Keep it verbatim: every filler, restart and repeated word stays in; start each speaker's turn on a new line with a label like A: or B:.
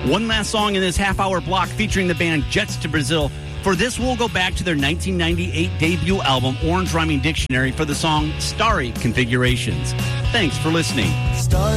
A: One last song in this half-hour block featuring the band Jets to Brazil. For this, we'll go back to their nineteen ninety-eight debut album, Orange Rhyming Dictionary, for the song Starry Configurations. Thanks for listening.
B: Starry